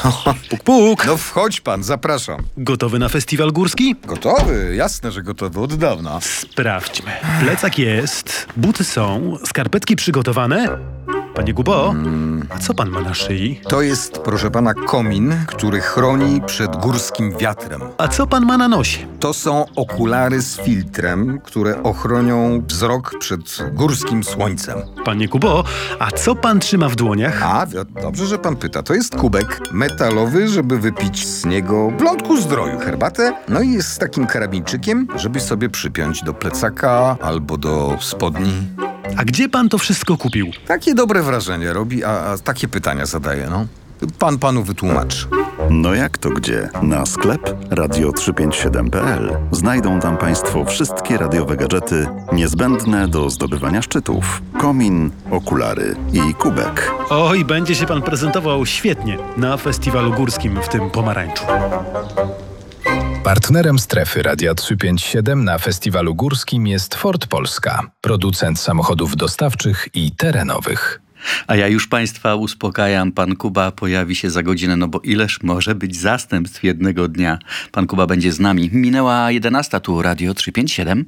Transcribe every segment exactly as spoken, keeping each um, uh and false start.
Puk, puk. No wchodź pan, zapraszam. Gotowy na festiwal górski? Gotowy? Jasne, że gotowy, od dawna. Sprawdźmy. Plecak jest, buty są, skarpetki przygotowane. Panie Kubo, a co pan ma na szyi? To jest, proszę pana, komin, który chroni przed górskim wiatrem. A co pan ma na nosie? To są okulary z filtrem, które ochronią wzrok przed górskim słońcem. Panie Kubo, a co pan trzyma w dłoniach? A, wi- dobrze, że pan pyta. To jest kubek metalowy, żeby wypić z niego w wlądku zdroju herbatę. No i jest z takim karabinczykiem, żeby sobie przypiąć do plecaka albo do spodni. A gdzie pan to wszystko kupił? Takie dobre wrażenie robi, a, a takie pytania zadaje, no. Pan panu wytłumaczy. No jak to gdzie? Na sklep radio trzysta pięćdziesiąt siedem kropka p l znajdą tam Państwo wszystkie radiowe gadżety niezbędne do zdobywania szczytów. Komin, okulary i kubek. Oj, będzie się pan prezentował świetnie na festiwalu górskim w tym pomarańczu. Partnerem strefy Radia trzysta pięćdziesiąt siedem na festiwalu górskim jest Ford Polska, producent samochodów dostawczych i terenowych. A ja już Państwa uspokajam, pan Kuba pojawi się za godzinę, no bo ileż może być zastępstw jednego dnia. Pan Kuba będzie z nami. Minęła jedenasta, tu Radio trzysta pięćdziesiąt siedem.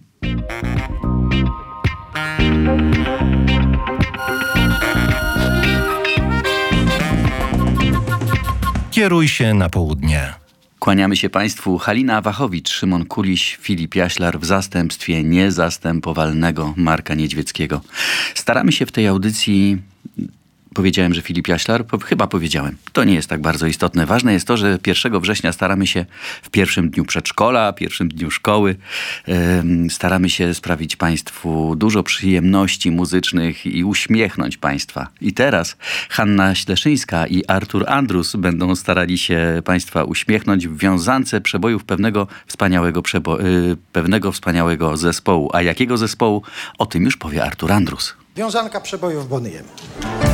Kieruj się na południe. Kłaniamy się Państwu. Halina Wachowicz, Szymon Kuliś, Filip Jaślar w zastępstwie niezastępowalnego Marka Niedźwieckiego. Staramy się w tej audycji... Powiedziałem, że Filip Jaślar? Po, chyba powiedziałem. To nie jest tak bardzo istotne. Ważne jest to, że pierwszego września staramy się w pierwszym dniu przedszkola, pierwszym dniu szkoły, yy, staramy się sprawić Państwu dużo przyjemności muzycznych i uśmiechnąć Państwa. I teraz Hanna Śleszyńska i Artur Andrus będą starali się Państwa uśmiechnąć w wiązance przebojów pewnego wspaniałego, przebo- yy, pewnego wspaniałego zespołu. A jakiego zespołu? O tym już powie Artur Andrus. Wiązanka przebojów Boniem.